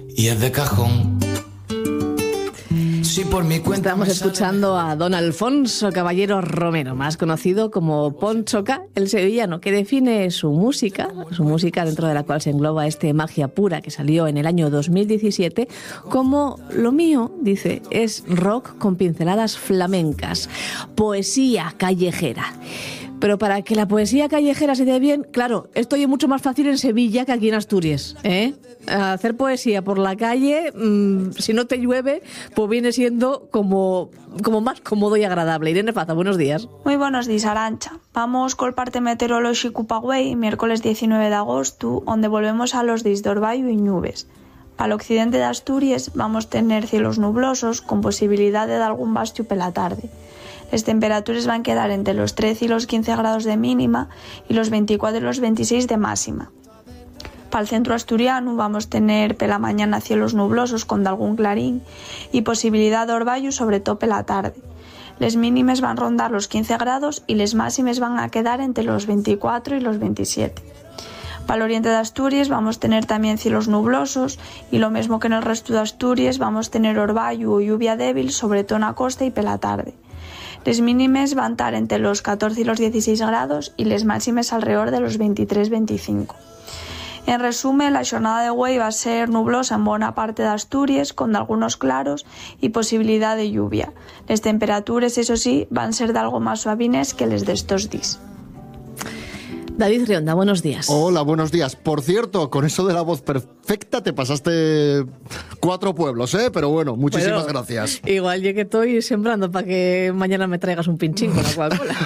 y es de cajón. Si por mi cuenta estamos escuchando a don Alfonso Caballero Romero, más conocido como Ponchoca, el sevillano, que define su música dentro de la cual se engloba Magia Pura, que salió en el año 2017, como lo mío, dice, es rock con pinceladas flamencas, poesía callejera. Pero para que la poesía callejera se dé bien, claro, esto es mucho más fácil en Sevilla que aquí en Asturias, ¿eh? Hacer poesía por la calle, si no te llueve, pues viene siendo como más cómodo y agradable. Irene Faza, buenos días. Muy buenos días, Arantxa. Vamos col parte meteorolóxico pa Güell, miércoles 19 de agosto, donde volvemos a los días de orvallo y nubes. Para el occidente de Asturias vamos a tener cielos nublosos con posibilidad de algún bastiu pela tarde. Las temperaturas van a quedar entre los 13 y los 15 grados de mínima y los 24 y los 26 de máxima. Para el centro asturiano vamos a tener pela mañana cielos nublosos con algún clarín y posibilidad de orvallo sobre todo pela tarde. Les mínimes van a rondar los 15 grados y les máximes van a quedar entre los 24 y los 27. Para el oriente de Asturias vamos a tener también cielos nublosos y lo mismo que en el resto de Asturias vamos a tener orvallo o lluvia débil sobre todo en la costa y pela tarde. Les mínimes van a estar entre los 14 y los 16 grados y les máximes alrededor de los 23-25. En resumen, la jornada de Güell va a ser nublosa en buena parte de Asturias, con algunos claros y posibilidad de lluvia. Las temperaturas, eso sí, van a ser de algo más suavines que les de estos días. David Rionda, buenos días. Hola, buenos días. Por cierto, con eso de la voz perfecta te pasaste 4 pueblos, ¿eh? Pero bueno, muchísimas gracias. Igual yo que estoy sembrando para que mañana me traigas un pinchín con la Coca-Cola.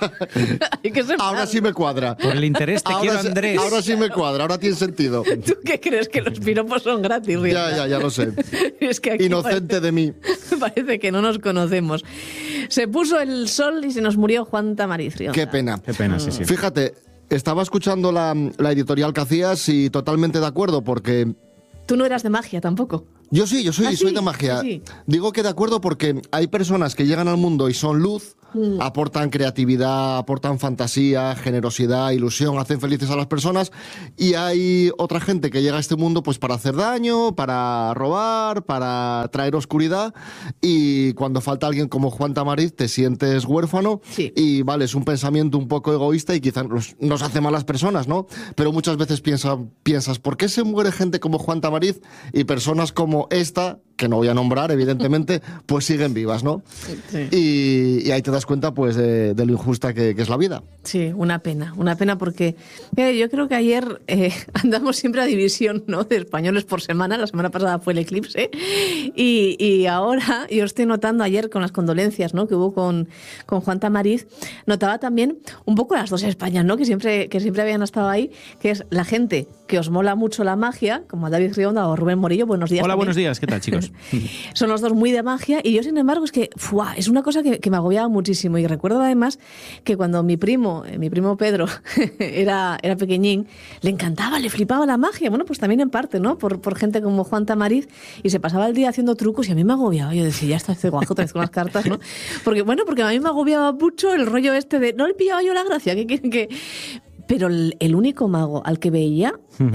Ahora sí me cuadra. Por el interés te quiero, Andrés. Ahora sí me cuadra, ahora tiene sentido. ¿Tú qué crees? Que los piropos son gratis, Rionda. Ya lo sé. Es que aquí inocente de mí. Parece que no nos conocemos. Se puso el sol y se nos murió Juan Tamariz, Rionda. Qué pena. Qué pena, sí. Fíjate, estaba escuchando la editorial que hacías y totalmente de acuerdo porque... Tú no eras de magia tampoco. Yo soy de magia. Sí. Digo que de acuerdo porque hay personas que llegan al mundo y son luz, aportan creatividad, aportan fantasía, generosidad, ilusión, hacen felices a las personas, y hay otra gente que llega a este mundo pues para hacer daño, para robar, para traer oscuridad, y cuando falta alguien como Juan Tamariz te sientes huérfano, sí. Y vale, es un pensamiento un poco egoísta y quizás nos hace malas personas, ¿no? Pero muchas veces piensas, ¿por qué se muere gente como Juan Tamariz y personas como esta, que no voy a nombrar, evidentemente, pues siguen vivas, ¿no? Sí. Y ahí te das cuenta, pues, de lo injusta que es la vida. Sí, una pena porque yo creo que ayer andamos siempre a división, ¿no?, de españoles por semana. La semana pasada fue el eclipse y ahora yo estoy notando ayer con las condolencias, ¿no?, que hubo con Juan Tamariz, notaba también un poco las dos Españas, ¿no?, que siempre habían estado ahí, que es la gente que os mola mucho la magia, como David Rionda o Rubén Morillo. Buenos días. Hola, también. Buenos días, ¿qué tal, chicos? Son los dos muy de magia y yo, sin embargo, es que es una cosa que me agobiaba muchísimo. Y recuerdo además que cuando mi primo Pedro era pequeñín, le encantaba, le flipaba la magia. Bueno, pues también en parte, ¿no?, por gente como Juan Tamariz, y se pasaba el día haciendo trucos y a mí me agobiaba. Yo decía, ya está este guajo otra vez con las cartas, ¿no? Porque a mí me agobiaba mucho el rollo este de no le pillaba yo la gracia, que... Pero el único mago al que veía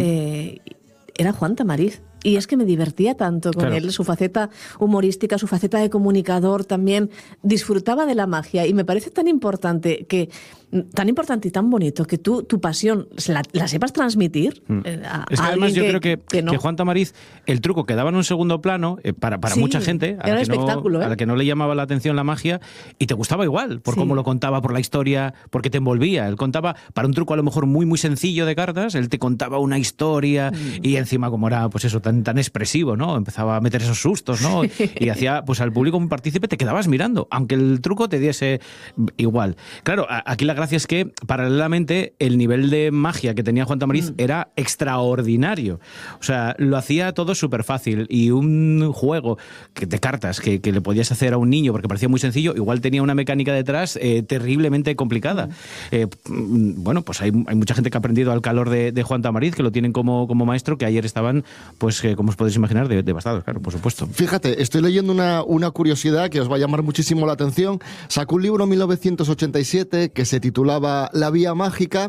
era Juan Tamariz. Y es que me divertía tanto con él, su faceta humorística, su faceta de comunicador también. Disfrutaba de la magia y me parece tan importante y tan bonito que tú, tu pasión la sepas transmitir es que además yo creo que Juan Tamariz, el truco que daba en un segundo plano para mucha gente a la que no le llamaba la atención la magia, y te gustaba igual, por cómo lo contaba, por la historia, porque te envolvía. Él contaba, para un truco a lo mejor muy, muy sencillo de cartas, él te contaba una historia y encima, como era pues eso, tan expresivo, ¿no?, empezaba a meter esos sustos, ¿no?, y hacía pues al público un partícipe, te quedabas mirando, aunque el truco te diese igual. Claro, aquí la gracia es que paralelamente el nivel de magia que tenía Juan Tamariz era extraordinario. O sea, lo hacía todo súper fácil, y un juego de cartas que le podías hacer a un niño porque parecía muy sencillo, igual tenía una mecánica detrás terriblemente complicada. Bueno, pues hay mucha gente que ha aprendido al calor de Juan Tamariz, que lo tienen como maestro, que ayer estaban pues pues como os podéis imaginar, devastados, claro, por supuesto. Fíjate, estoy leyendo una curiosidad que os va a llamar muchísimo la atención. Sacó un libro en 1987 que se titulaba La Vía Mágica,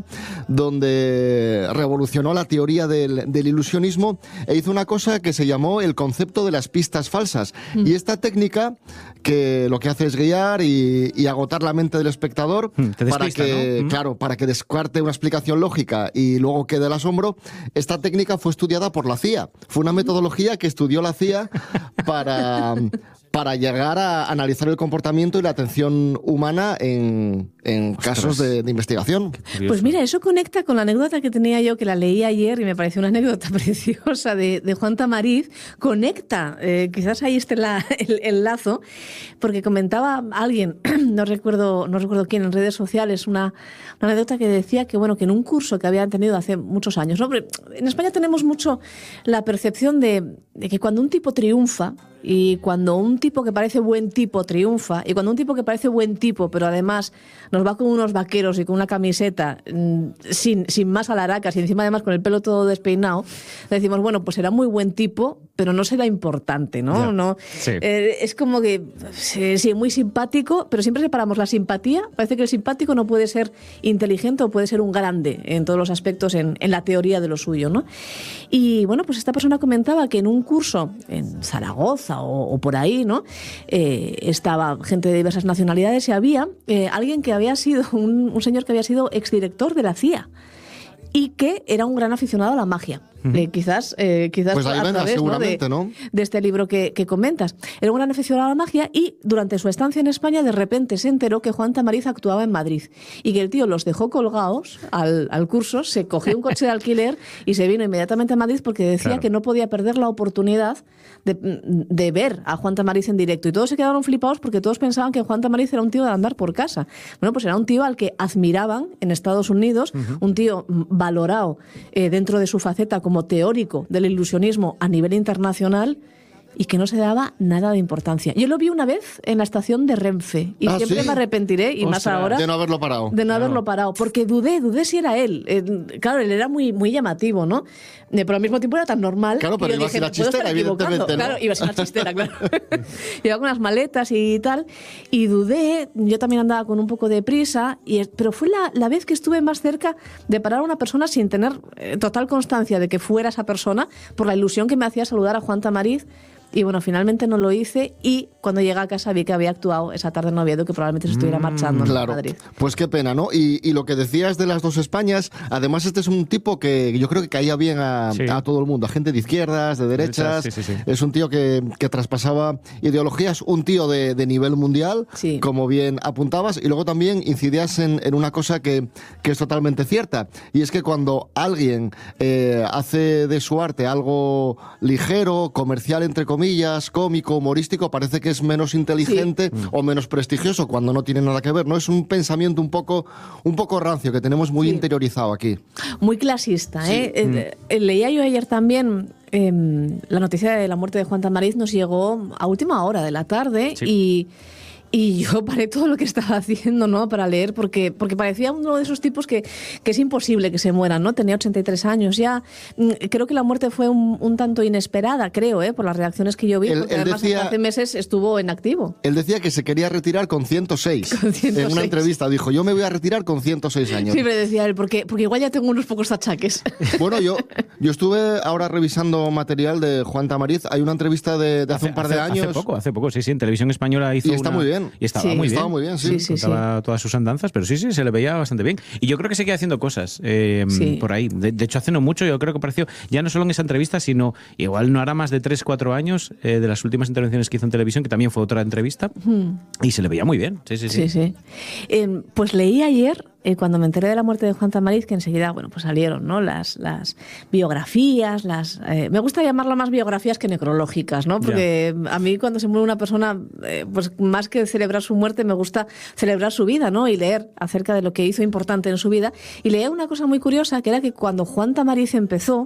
donde revolucionó la teoría del ilusionismo e hizo una cosa que se llamó el concepto de las pistas falsas. Y esta técnica, que lo que hace es guiar y agotar la mente del espectador para que, ¿no? Claro, para que descarte una explicación lógica y luego quede el asombro. Esta técnica fue estudiada por la CIA. Fue una metodología que estudió la CIA para llegar a analizar el comportamiento y la atención humana en casos de investigación. Pues mira, eso conecta con la anécdota que tenía yo, que la leí ayer y me pareció una anécdota preciosa de Juan Tamariz. Conecta, quizás ahí esté el lazo, porque comentaba alguien, no recuerdo quién, en redes sociales, una anécdota que decía que, bueno, que en un curso que habían tenido hace muchos años, ¿no? En España tenemos mucho la percepción de que cuando un tipo triunfa, y cuando un tipo que parece buen tipo triunfa, y cuando un tipo que parece buen tipo, pero además nos va con unos vaqueros y con una camiseta sin más alaracas y encima además con el pelo todo despeinado, decimos, bueno, pues será muy buen tipo, pero no será importante, ¿no? Yeah. ¿No? Sí. Es como que, sí, muy simpático, pero siempre separamos la simpatía. Parece que el simpático no puede ser inteligente o puede ser un grande en todos los aspectos en la teoría de lo suyo, ¿no? Y bueno, pues esta persona comentaba que en un curso en Zaragoza o por ahí, ¿no? Estaba gente de diversas nacionalidades y había alguien que había sido, un señor que había sido exdirector de la CIA y que era un gran aficionado a la magia. Quizás pues a través, seguramente, ¿no? De este libro que comentas. Era un gran aficionado a la magia y durante su estancia en España de repente se enteró que Juan Tamariz actuaba en Madrid y que el tío los dejó colgados al curso, se cogió un coche de alquiler y se vino inmediatamente a Madrid porque decía que no podía perder la oportunidad de ver a Juan Tamariz en directo. Y todos se quedaron flipados porque todos pensaban que Juan Tamariz era un tío de andar por casa. Bueno, pues era un tío al que admiraban en Estados Unidos, un tío valorado dentro de su faceta como teórico del ilusionismo a nivel internacional y que no se daba nada de importancia. Yo lo vi una vez en la estación de Renfe y siempre me arrepentiré, y más ahora, de no haberlo parado. De no haberlo parado, porque dudé si era él. Claro, él era muy, muy llamativo, ¿no? Pero al mismo tiempo era tan normal. Claro, pero iba a ser la chistera, evidentemente, ¿no? Claro, iba a ser la chistera, claro. Iba con unas maletas y tal, y dudé, yo también andaba con un poco de prisa, pero fue la vez que estuve más cerca de parar a una persona sin tener total constancia de que fuera esa persona, por la ilusión que me hacía saludar a Juan Tamariz. Y bueno, finalmente no lo hice y cuando llegué a casa vi que había actuado esa tarde en Oviedo, que probablemente se estuviera marchando claro. en Madrid. Pues qué pena, ¿no? Y lo que decías de las dos Españas, además este es un tipo que yo creo que caía bien a todo el mundo, a gente de izquierdas, de derechas. Sí. Es un tío que traspasaba ideologías, un tío de nivel mundial, como bien apuntabas, y luego también incidías en una cosa que es totalmente cierta, y es que cuando alguien hace de su arte algo ligero, comercial entre comillas, cómico, humorístico, parece que es menos inteligente o menos prestigioso cuando no tiene nada que ver, ¿no? Es un pensamiento un poco rancio que tenemos muy interiorizado aquí. Muy clasista, ¿eh? Leía yo ayer también la noticia de la muerte de Juan Tamariz, nos llegó a última hora de la tarde y yo paré todo lo que estaba haciendo, ¿no?, para leer, porque parecía uno de esos tipos que es imposible que se mueran, ¿no? Tenía 83 años ya. Creo que la muerte fue un tanto inesperada, creo, por las reacciones que yo vi, porque además hace meses estuvo en activo. Él decía que se quería retirar con 106. En una entrevista dijo, yo me voy a retirar con 106 años. Siempre decía él, porque igual ya tengo unos pocos achaques. Bueno, yo estuve ahora revisando material de Juan Tamariz. Hay una entrevista de hace un par de años. Hace poco, sí, en Televisión Española hizo y está muy bien. Y estaba muy bien, sí. Contaba todas sus andanzas, pero sí, se le veía bastante bien. Y yo creo que sigue haciendo cosas por ahí. De hecho, hace no mucho, yo creo que apareció, ya no solo en esa entrevista, sino igual no hará más de 3-4 años de las últimas intervenciones que hizo en televisión, que también fue otra entrevista, y se le veía muy bien. Sí. Pues leí ayer, cuando me enteré de la muerte de Juan Tamariz, que enseguida, bueno, pues salieron, ¿no?, las biografías, me gusta llamarlas más biografías que necrológicas, ¿no? Porque a mí cuando se muere una persona, pues más que celebrar su muerte, me gusta celebrar su vida, ¿no? Y leer acerca de lo que hizo importante en su vida. Y leí una cosa muy curiosa, que era que cuando Juan Tamariz empezó,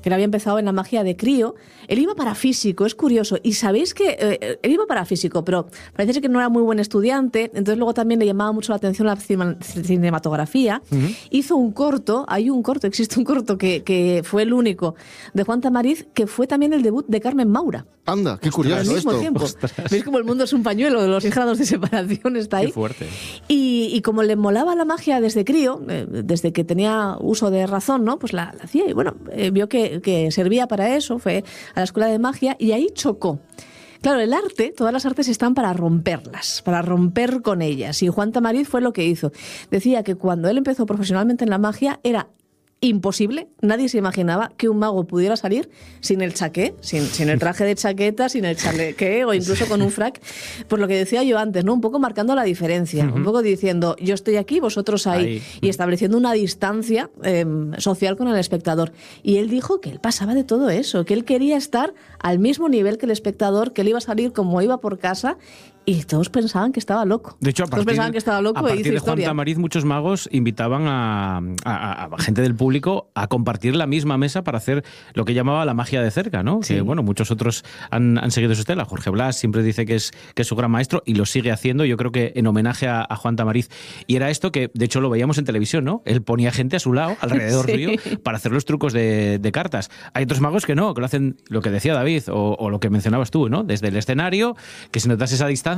que él había empezado en la magia de crío. Él iba para físico, es curioso. Y sabéis que él iba para físico, pero parece que no era muy buen estudiante. Entonces luego también le llamaba mucho la atención la cinematografía. Hizo un corto, existe un corto que fue el único de Juan Tamariz, que fue también el debut de Carmen Maura. Anda, qué curioso al mismo esto. Tiempo. ¿Veis como el mundo es un pañuelo? De los 6 grados de separación está ahí. Qué fuerte. Y como le molaba la magia desde crío, desde que tenía uso de razón, ¿no? Pues la hacía y bueno, vio que servía para eso, fue a la escuela de magia y ahí chocó. Claro, el arte, todas las artes están para romperlas, para romper con ellas. Y Juan Tamariz fue lo que hizo. Decía que cuando él empezó profesionalmente en la magia era imposible, nadie se imaginaba que un mago pudiera salir sin el chaqué, sin el traje de chaqueta, sin el chalequé o incluso con un frac, por lo que decía yo antes, ¿no? Un poco marcando la diferencia, un poco diciendo yo estoy aquí, vosotros ahí. Y estableciendo una distancia social con el espectador. Y él dijo que él pasaba de todo eso, que él quería estar al mismo nivel que el espectador, que él iba a salir como iba por casa. Y todos pensaban que estaba loco. De hecho, a partir de Juan Tamariz, muchos magos invitaban a gente del público a compartir la misma mesa para hacer lo que llamaba la magia de cerca, ¿no? Sí. Que, bueno, muchos otros han seguido su estela. Jorge Blas siempre dice que es su gran maestro y lo sigue haciendo, yo creo que en homenaje a Juan Tamariz. Y era esto que, de hecho, lo veíamos en televisión, ¿no? Él ponía gente a su lado, alrededor suyo, para hacer los trucos de cartas. Hay otros magos que no, que lo hacen, lo que decía David, o lo que mencionabas tú, ¿no? Desde el escenario, que se notas esa distancia,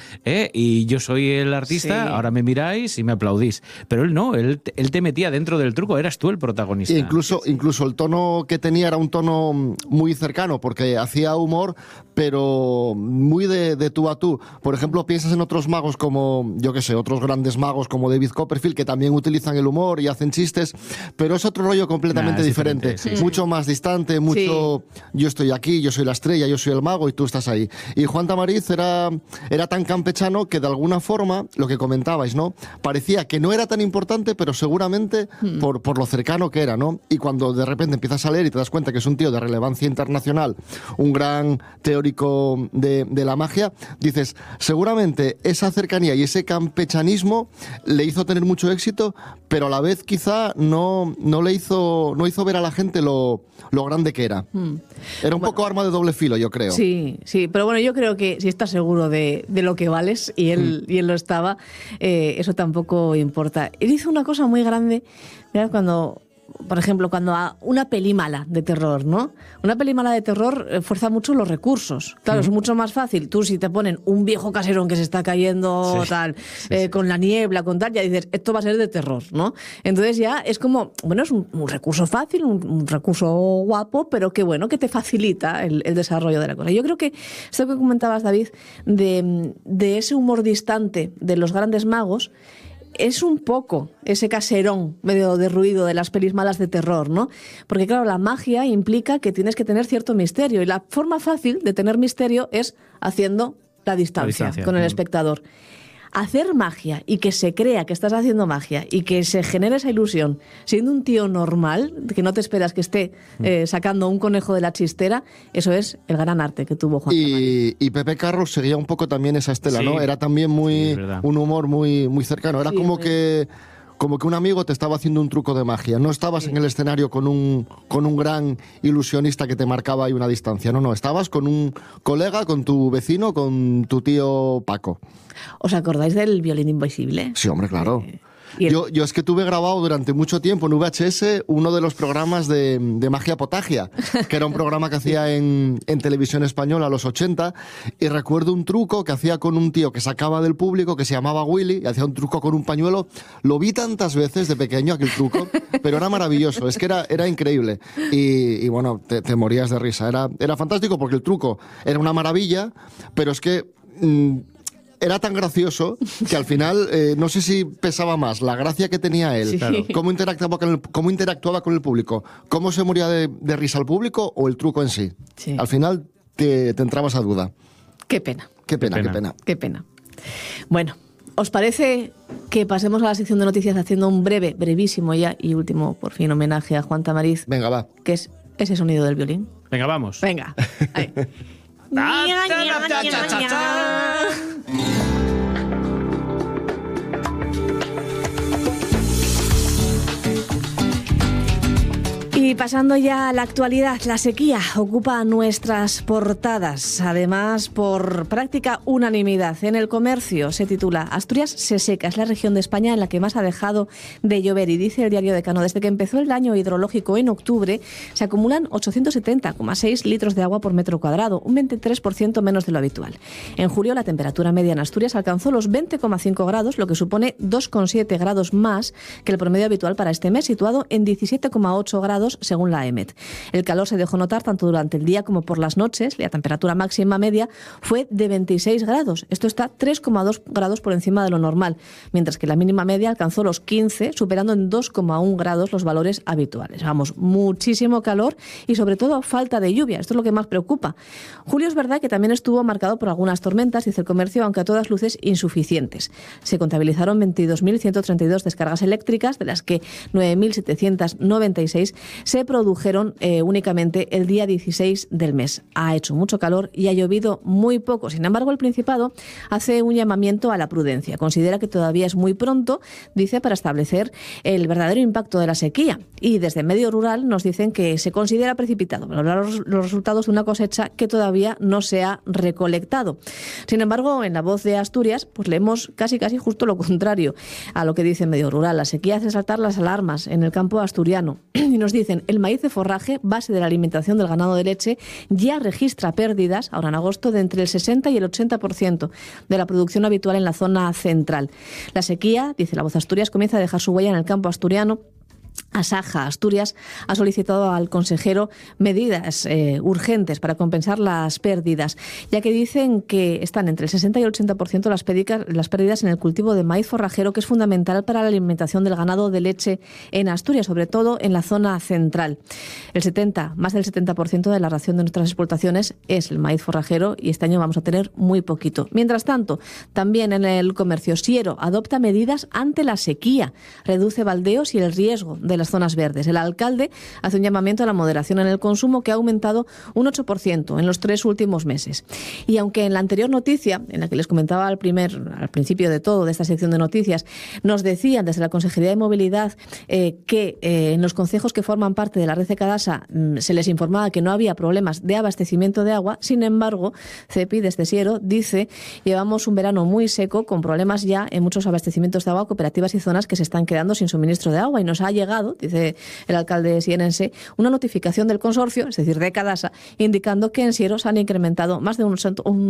y yo soy el artista, ahora me miráis y me aplaudís. Pero él no, él te metía dentro del truco, eras tú el protagonista. Incluso el tono que tenía era un tono muy cercano, porque hacía humor, pero muy de tú a tú. Por ejemplo, piensas en otros magos como, yo qué sé, otros grandes magos como David Copperfield, que también utilizan el humor y hacen chistes, pero es otro rollo completamente diferente. Mucho más distante, mucho yo estoy aquí, yo soy la estrella, yo soy el mago y tú estás ahí. Y Juan Tamariz era tan campechano que de alguna forma, lo que comentabais, ¿no? Parecía que no era tan importante, pero seguramente por lo cercano que era, ¿no? Y cuando de repente empiezas a leer y te das cuenta que es un tío de relevancia internacional, un gran teórico de la magia, dices, seguramente esa cercanía y ese campechanismo le hizo tener mucho éxito, pero a la vez quizá no hizo ver a la gente lo grande que era. Era un poco arma de doble filo, yo creo. Sí, pero bueno, yo creo que si estás seguro de lo que vales, y él lo estaba, eso tampoco importa. Él hizo una cosa muy grande, mirad, cuando a una peli mala de terror, ¿no? Una peli mala de terror fuerza mucho los recursos. Claro, es mucho más fácil. Tú, si te ponen un viejo caserón que se está cayendo con la niebla, con tal, ya dices, esto va a ser de terror, ¿no? Entonces ya es como, bueno, es un recurso fácil, un recurso guapo, pero que bueno, que te facilita el desarrollo de la cosa. Yo creo que esto que comentabas, David, de ese humor distante de los grandes magos, es un poco ese caserón medio derruido de las pelis malas de terror, ¿no? Porque claro, la magia implica que tienes que tener cierto misterio y la forma fácil de tener misterio es haciendo la distancia con el espectador. Hacer magia y que se crea que estás haciendo magia y que se genere esa ilusión siendo un tío normal, que no te esperas que esté sacando un conejo de la chistera, eso es el gran arte que tuvo Juan Tamariz. Y Pepe Carros seguía un poco también esa estela, ¿no? Era también un humor muy, muy cercano. Era como que un amigo te estaba haciendo un truco de magia. No estabas en el escenario con un gran ilusionista que te marcaba ahí una distancia. No, estabas con un colega, con tu vecino, con tu tío Paco. ¿Os acordáis del violín invisible? Sí, hombre, claro. Yo es que tuve grabado durante mucho tiempo en VHS uno de los programas de Magia Potagia, que era un programa que hacía en televisión española a los 80, y recuerdo un truco que hacía con un tío que sacaba del público, que se llamaba Willy, y hacía un truco con un pañuelo. Lo vi tantas veces de pequeño, aquel truco, pero era maravilloso, es que era increíble. Y bueno, te morías de risa. Era fantástico porque el truco era una maravilla, pero es que era tan gracioso que al final no sé si pesaba más la gracia que tenía él, cómo interactuaba con el público, cómo se moría de risa al público o el truco en sí. Al final te entrabas a duda. Qué pena. Qué pena. Bueno, ¿os parece que pasemos a la sección de noticias haciendo un brevísimo ya y último, por fin, homenaje a Juan Tamariz? Venga, va. Que es ese sonido del violín. Venga, vamos. Venga. Ahí. Y pasando ya a la actualidad, la sequía ocupa nuestras portadas, además por práctica unanimidad. En El Comercio se titula Asturias se seca, es la región de España en la que más ha dejado de llover. Y dice el diario Decano, desde que empezó el año hidrológico en octubre, se acumulan 870,6 litros de agua por metro cuadrado, un 23% menos de lo habitual. En julio la temperatura media en Asturias alcanzó los 20,5 grados, lo que supone 2,7 grados más que el promedio habitual para este mes, situado en 17,8 grados según la EMET. El calor se dejó notar tanto durante el día como por las noches. La temperatura máxima media fue de 26 grados. Esto está 3,2 grados por encima de lo normal, mientras que la mínima media alcanzó los 15, superando en 2,1 grados los valores habituales. Vamos, muchísimo calor y sobre todo falta de lluvia. Esto es lo que más preocupa. Julio es verdad que también estuvo marcado por algunas tormentas, dice El Comercio, aunque a todas luces insuficientes. Se contabilizaron 22.132 descargas eléctricas, de las que 9.796 se produjeron únicamente el día 16 del mes. Ha hecho mucho calor y ha llovido muy poco. Sin embargo, el Principado hace un llamamiento a la prudencia. Considera que todavía es muy pronto, dice, para establecer el verdadero impacto de la sequía. Y desde Medio Rural nos dicen que se considera precipitado valorar los resultados de una cosecha que todavía no se ha recolectado. Sin embargo, en La Voz de Asturias, pues leemos casi justo lo contrario a lo que dice Medio Rural. La sequía hace saltar las alarmas en el campo asturiano. Y nos dicen, el maíz de forraje, base de la alimentación del ganado de leche, ya registra pérdidas, ahora en agosto, de entre el 60 y el 80% de la producción habitual en la zona central. La sequía, dice La Voz de Asturias, comienza a dejar su huella en el campo asturiano. Asaja Asturias ha solicitado al consejero medidas urgentes para compensar las pérdidas, ya que dicen que están entre el 60 y el 80% las pérdidas en el cultivo de maíz forrajero, que es fundamental para la alimentación del ganado de leche en Asturias, sobre todo en la zona central. Más del 70% de la ración de nuestras exportaciones es el maíz forrajero y este año vamos a tener muy poquito. Mientras tanto, también en El Comercio, Siero adopta medidas ante la sequía, reduce baldeos y el riesgo de las zonas verdes. El alcalde hace un llamamiento a la moderación en el consumo, que ha aumentado un 8% en los 3 últimos meses. Y aunque en la anterior noticia, en la que les comentaba al principio de todo, de esta sección de noticias, nos decían desde la Consejería de Movilidad que en los concejos que forman parte de la red de Cadasa se les informaba que no había problemas de abastecimiento de agua. Sin embargo, CEPI desde Siero dice: llevamos un verano muy seco con problemas ya en muchos abastecimientos de agua, cooperativas y zonas que se están quedando sin suministro de agua, y nos ha llegado, dice el alcalde sierense, una notificación del consorcio, es decir, de Cadasa, indicando que en Siero se han incrementado más de un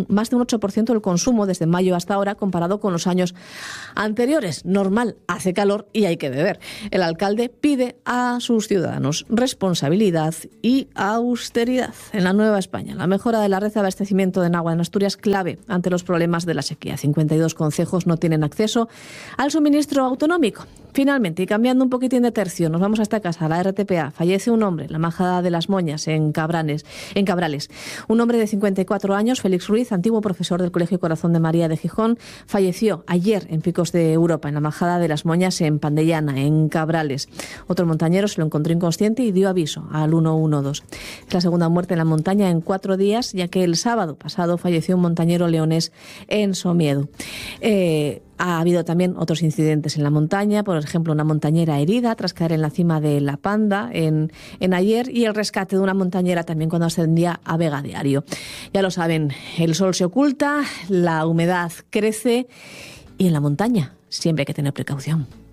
8% el consumo desde mayo hasta ahora, comparado con los años anteriores. Normal, hace calor y hay que beber. El alcalde pide a sus ciudadanos responsabilidad y austeridad en la Nueva España. La mejora de la red de abastecimiento de agua en Asturias, clave ante los problemas de la sequía. 52 concejos no tienen acceso al suministro autonómico. Finalmente, y cambiando un poquitín de tercio, nos vamos a esta casa, a la RTPA. Fallece un hombre, la Majada de las Moñas, en Cabrales. Un hombre de 54 años, Félix Ruiz, antiguo profesor del Colegio Corazón de María de Gijón, falleció ayer en Picos de Europa, en la Majada de las Moñas, en Pandellana, en Cabrales. Otro montañero se lo encontró inconsciente y dio aviso al 112. Es la segunda muerte en la montaña en 4 días, ya que el sábado pasado falleció un montañero leonés en Somiedo. Ha habido también otros incidentes en la montaña, por ejemplo, una montañera herida tras caer en la cima de La Panda en Ayer, y el rescate de una montañera también cuando ascendía a Vega Diario. Ya lo saben, el sol se oculta, la humedad crece y en la montaña siempre hay que tener precaución.